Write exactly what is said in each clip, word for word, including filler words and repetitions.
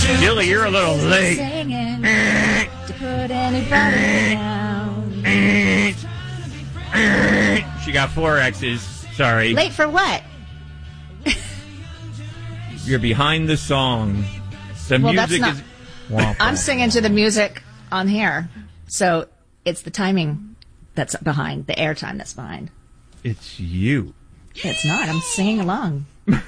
Dilly, you're a little late. To put anybody down. She got four X's. Sorry. Late for what? You're behind the song. The well, music that's is... not, I'm singing to the music on here. So it's the timing that's behind, the airtime that's behind. It's you. It's not. I'm singing along.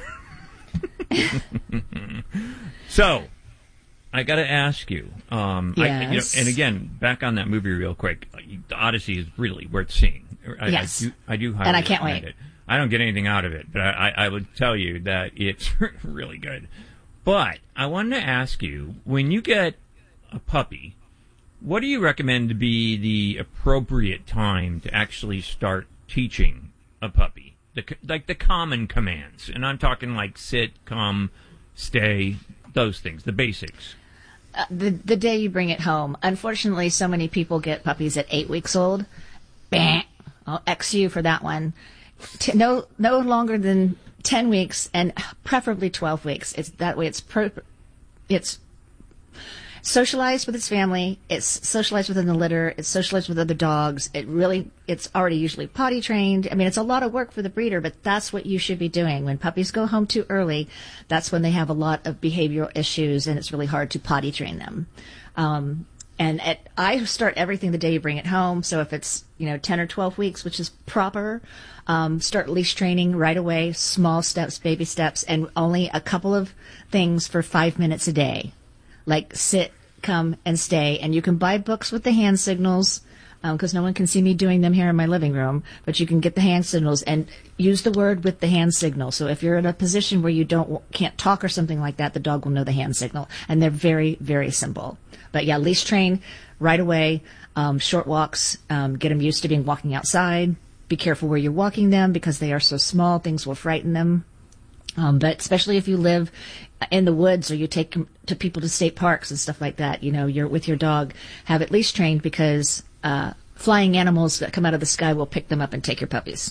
So, I got to ask you. Um, yes. I, you know, and again, back on that movie real quick. The Odyssey is really worth seeing. I, yes. I do, I do highly and I can't recommend wait. It. I don't get anything out of it, but I, I would tell you that it's really good. But I wanted to ask you, when you get a puppy, what do you recommend to be the appropriate time to actually start teaching a puppy? The, like the common commands. And I'm talking like sit, come, stay, those things, the basics. Uh, the the day you bring it home. Unfortunately, so many people get puppies at eight weeks old. Bah, I'll X you for that one. T- no no longer than ten weeks, and preferably twelve weeks. It's that way. It's pro- it's socialized with its family. It's socialized within the litter. It's socialized with other dogs. It really, it's already usually potty trained. I mean, it's a lot of work for the breeder, but that's what you should be doing. When puppies go home too early, that's when they have a lot of behavioral issues, and it's really hard to potty train them. Um, and at, I start everything the day you bring it home. So if it's, you know, ten or twelve weeks, which is proper, um, start leash training right away, small steps, baby steps, and only a couple of things for five minutes a day. Like sit, come, and stay. And you can buy books with the hand signals, because um, no one can see me doing them here in my living room, but you can get the hand signals and use the word with the hand signal. So if you're in a position where you don't can't talk or something like that, the dog will know the hand signal. And they're very, very simple. But yeah, leash train right away, um, short walks, um, get them used to being walking outside. Be careful where you're walking them, because they are so small, things will frighten them. Um, but especially if you live in the woods, or you take them to people to state parks and stuff like that, you know, you're with your dog, have it leash trained, because uh, flying animals that come out of the sky will pick them up and take your puppies.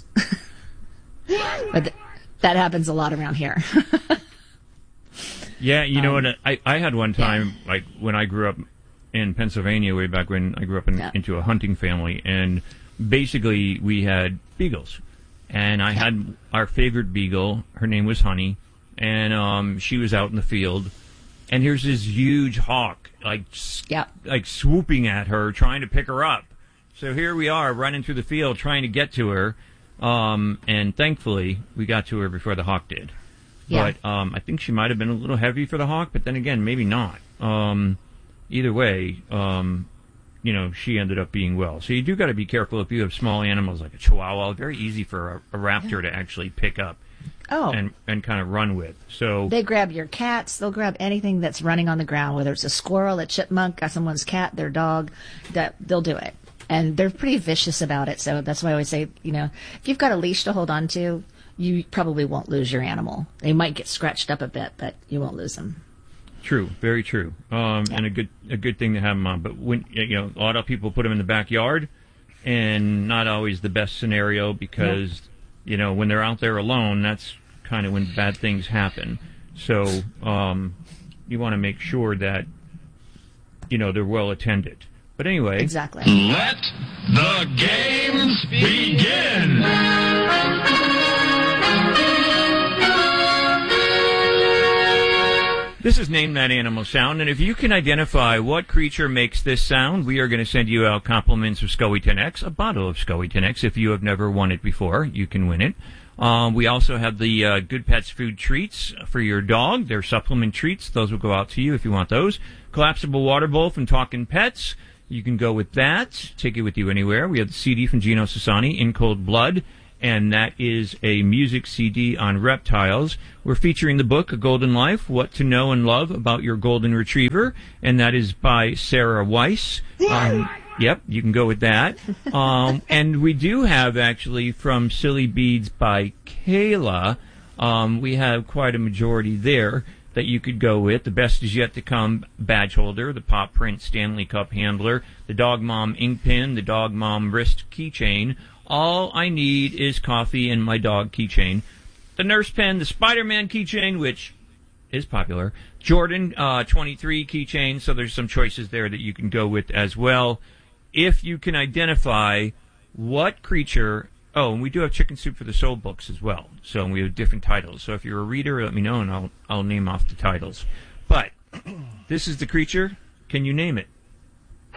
But th- that happens a lot around here. Yeah, you know um, what? I, I had one time, yeah. like when I grew up in Pennsylvania, way back when I grew up in, yeah. into a hunting family, and basically we had beagles. And I yeah. had our favorite beagle. Her name was Honey. And um, she was out in the field. And here's this huge hawk, like, yeah. like swooping at her, trying to pick her up. So here we are, running through the field, trying to get to her. Um, and thankfully, we got to her before the hawk did. Yeah. But um, I think she might have been a little heavy for the hawk, but then again, maybe not. Um, either way, um, you know, she ended up being well. So you do got to be careful if you have small animals like a chihuahua. Very easy for a, a raptor to actually pick up oh. and, and kind of run with. So they grab your cats. They'll grab anything that's running on the ground, whether it's a squirrel, a chipmunk, someone's cat, their dog. That they'll do it. And they're pretty vicious about it. So that's why I always say, you know, if you've got a leash to hold on to, you probably won't lose your animal. They might get scratched up a bit, but you won't lose them. True, very true, um, yeah. and a good a good thing to have them on. But when you know, a lot of people put them in the backyard, and not always the best scenario, because yep. you know, when they're out there alone, that's kind of when bad things happen. So um, you want to make sure that you know they're well attended. But anyway, exactly. Let the games begin. This is Name That Animal Sound, and if you can identify what creature makes this sound, we are going to send you out compliments of Scoey ten X, a bottle of Scoey ten X. If you have never won it before, you can win it. Um, we also have the uh, Good Pets food treats for your dog. They're supplement treats. Those will go out to you if you want those. Collapsible water bowl from Talkin' Pets. You can go with that. Take it with you anywhere. We have the C D from Gino Sassani, In Cold Blood, and that is a music C D on reptiles. We're featuring the book, A Golden Life, What to Know and Love About Your Golden Retriever, and that is by Sarah Weiss. Um, yep, you can go with that. Um, and we do have, actually, from Silly Beads by Kayla, um, we have quite a majority there that you could go with. The Best Is Yet to Come badge holder, the Pop Print Stanley Cup handler, the Dog Mom ink pen, the Dog Mom wrist keychain. All I need is coffee and my dog keychain. The Nurse Pen, the Spider-Man keychain, which is popular. Jordan, uh, twenty-three keychain, so there's some choices there that you can go with as well. If you can identify what creature... Oh, and we do have Chicken Soup for the Soul books as well. So we have different titles. So if you're a reader, let me know, and I'll, I'll name off the titles. But this is the creature. Can you name it?